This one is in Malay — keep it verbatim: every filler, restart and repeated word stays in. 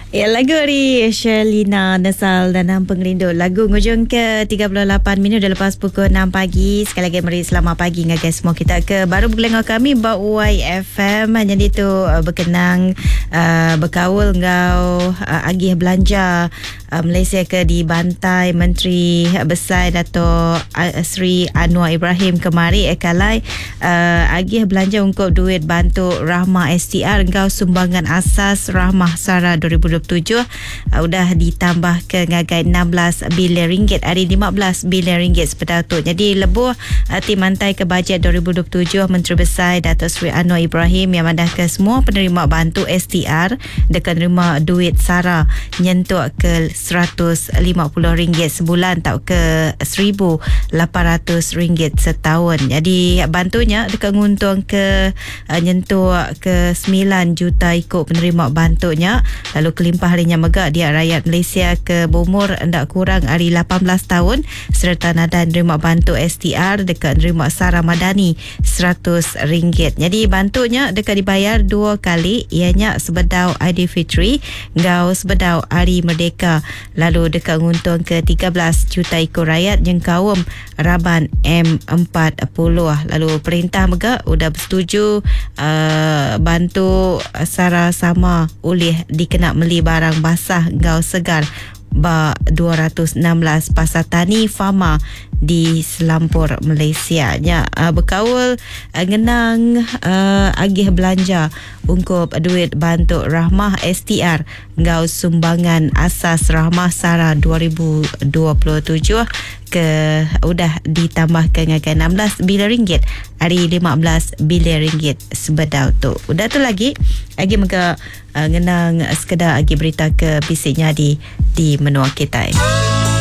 Ya, lagu dari Sherlina Nasal dan Nam Pengerindu. Lagu ngujung ke tiga puluh lapan minit dah lepas pukul enam pagi. Sekali lagi mari selamat pagi dengan guys semua kita ke baru bergelengah kami Bau Y F M. Jadi tu uh, berkenang uh, berkawal ngau uh, agih belanja uh, Malaysia ke di Bantai Menteri Besar Dato' uh, Sri Anwar Ibrahim kemari ekalai uh, agih belanja untuk duit bantu Rahmah S T R ngau sumbangan asas Rahmah Sara dua ribu dua puluh tujuh uh, udah ditambah ke ngagai enam belas bilion ringgit hari lima belas bilion ringgit sepedah tu. Jadi lebuh uh, tim mantai ke bajet dua ribu dua puluh tujuh Menteri Besar Dato' Sri Anwar Ibrahim yang mandah ke semua penerima bantu S T R dekat nerima duit Sara nyentuh ke seratus lima puluh ringgit sebulan tau ke seribu lapan ratus ringgit setahun. Jadi bantunya dekat nguntung ke uh, nyentuh ke sembilan juta ikut penerima bantunya. Lalu kelimpah harinya megak dia rakyat Malaysia ke berumur ndak kurang hari lapan belas tahun serta nada nerima bantu S T R dekat nerima Sara Madani seratus ringgit. Jadi bantunya dekat dibayar dua kali, ianya sebedau Aidilfitri ngau sebedau Hari Merdeka. Lalu dekat nguntung ke tiga belas juta ikut rakyat yang kaum Raban M empat puluh. Lalu perintah megak sudah bersetuju uh, bantu Sara sama oleh dikena meli barang basah ngau segar ba dua ratus enam belas pasar tani Fama di Selampur Malaysia nya uh, berkawal uh, ngenang uh, agih belanja ungkup duit bantu Rahmah S T R ngau sumbangan asas Rahmah Sara dua ribu dua puluh tujuh ke udah ditambah ke ngagai enam belas bilion ringgit hari lima belas bilion ringgit sebedau tu. Udah tu lagi lagi mega uh, ngenang sekedar lagi berita ke bisiknya di di menua kita.